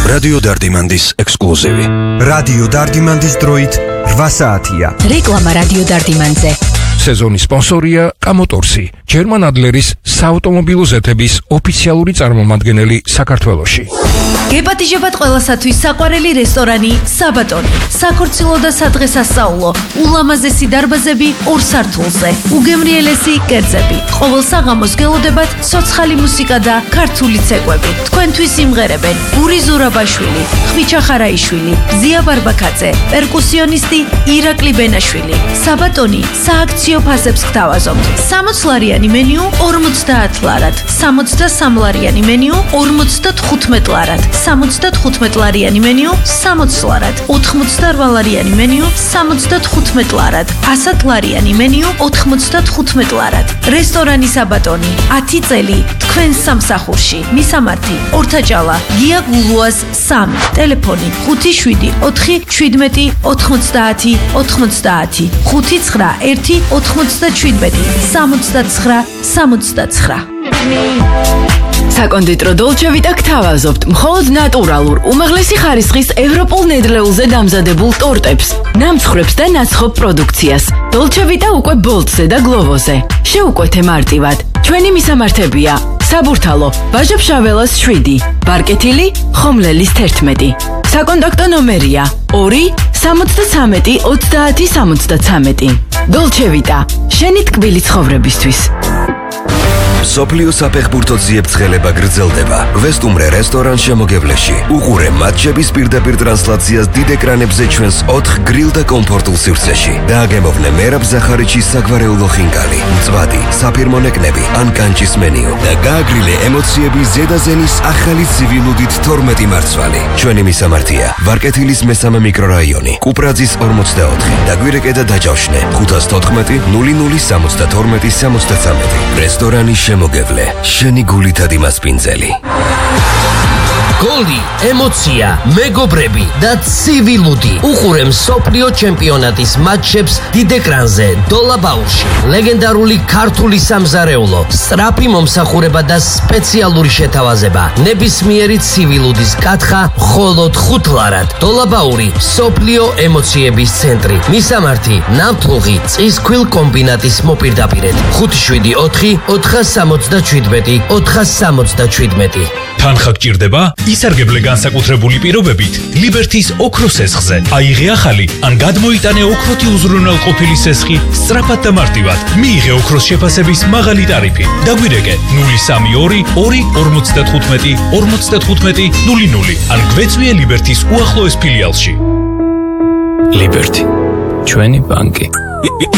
რადიო დარდიმანდის ექსკლუზივი. რადიო დარდიმანდის დროით 8 საათია. რეკლამა რადიო დარდიმანზე. სეზონის სპონსორია კამოტორსი, ჯერმან ადლერის საავტომობილო ზეთების ოფიციალური წარმომადგენელი საქართველოში. გეპატიჟებათ ყველასათვის საყვარელი რესტორანი საბატონი. საქორწილო და სადღესასწაულო, ულამაზესი დარბაზები 2 სართულზე, უგემრიელესი კერძები. ყოველ საღამოს გელოდებათ ცოცხალი მუსიკა და ქართული ცეკვები. თქვენთვის იმღერებენ გური ზურაბაშვილი, ხვიჩა ხარაიშვილი, ზია ბარბაკაძე, პერკუსიონისტი ირაკლი ბენაშვილი. საბატონი სააქციო ფასებს გთავაზობთ. 60 ლარიანი მენიუ 50 ლარად, 63 ლარიანი მენიუ 55 ლარად, 75 ლარიანი მენიუ 60 ლარად, 88 ლარიანი მენიუ 75 ლარად, 100 ლარიანი მენიუ 95 ლარად. რესტორანი საბატონი 10 წელი თქვენ სამსახურში. მისამართი ორთაჭალა გია გულუას 3, ტელეფონი 57 4 17 90 90 591 97 69 69. საკონდიტრო დოლჩე ვიტა გთავაზობთ მხოლოდ ნატურალურ, უმაღლესი ხარისხის ევროპულ ნედლეულზე დამზადებულ ტორტებს, ნამცხრებს და ნაცხოვ პროდუქციას. დოლჩე ვიტა უკვე ბოლტზე და გლოვოზე. შეუკვეთე მარტივად. ჩვენი მისამართებია: საბურთალო, ვაჟა-ფშაველას 7, ბარკეთილი, ხომლელის 11. საკონტაქტო ნომერია 2 73 30 73. დოლჩე ვიტა, შენი ტკბილი ცხოვრებისთვის. სოფლიო საფეხბურთო ძიებცხელება გრძელდება. ვესტუმრე რესტორან შემოგევლეში. უყურე მატჩების პირდაპირ ტრანსლაციას დიდ ეკრანებზე ჩვენს 4 გრილ და კომფორტულ სივრცეში. დააგემოვნე მერაბ ზახარიჩის საგვარეულო ხინკალი, მწვადი, საფირმო ნეკნები ან კანჭის მენიუ და გააგრილე ემოციები ზედაზენის ახალი ცივილუდით 12 მარცვალი. ჩვენი მისამართია: ვარკეთილის მესამე მიკრორაიონი, კუპრაძის 44. დაგვირეკე და დაჯავშნე 514 00 72 73. რესტორანი შემოგევლე, შენი გულითად იმასპინძელი. გოლი, ემოცია, მეგობრები და ცივილუდი. უყურე მსოფლიო ჩემპიონატის მატჩებს დიდ ეკრანზე, დოლაბაურში. ლეგენდარული ქართული სამზარეულო, სწრაფი მომსახურება და სპეციალური შეთავაზება. ნებისმიერი ცივილუდის კათხა მხოლოდ 5 ლარად. დოლაბაური, მსოფლიო ემოციების ცენტრი. მისამართი, ნავთლუღი, წისქვილ კომბინატის მოპირდაპირედ. 574 477 477. თანხა გჭირდება? ისარგებლე განსაკუთრებული პირობებით ლიბერთის ოქროს სესხზე. აიღე ახალი ან გადმოიტანე ოქროთი უზრუნველყოფილი სესხი სწრაფად და მარტივად. მიიღე ოქროს შეფასების მაღალი ტარიფი. დაგვირეკე 032 2 55 55 00 ან გვეწვიე ლიბერთის უახლოეს ფილიალში. ლიბერთი, ჩვენი ბანკი.